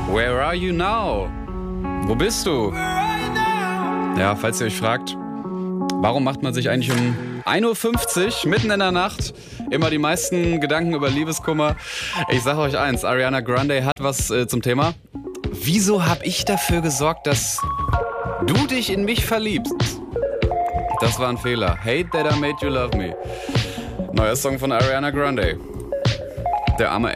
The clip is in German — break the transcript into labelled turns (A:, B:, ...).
A: Where are you now? Wo bist du? Ja, falls ihr euch fragt, warum macht man sich eigentlich um 1.50 Uhr mitten in der Nacht immer die meisten Gedanken über Liebeskummer? Ich sag euch eins, Ariana Grande hat was zum Thema. Wieso habe ich dafür gesorgt, dass du dich in mich verliebst? Das war ein Fehler. Hate that I made you love me. Neuer Song von Ariana Grande. Der arme